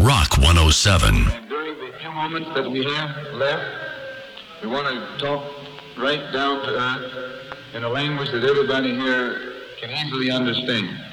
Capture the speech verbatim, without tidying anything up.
Rock one oh seven. And during the few moments that we have left, we want to talk right down to earth in a language that everybody here can easily understand.